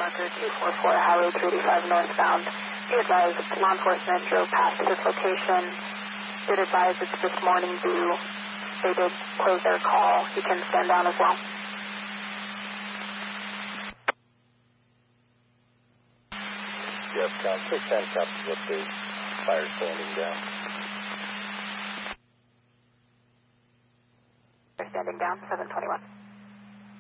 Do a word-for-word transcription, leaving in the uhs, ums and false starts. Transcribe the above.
marker two four four, Highway three eighty-five northbound. Be advised, law enforcement drove past this location. Did advise it's this morning due. They did close their call. You can stand down as well. Yes, down six ten copies with the fire standing down. They're standing down, seven twenty-one.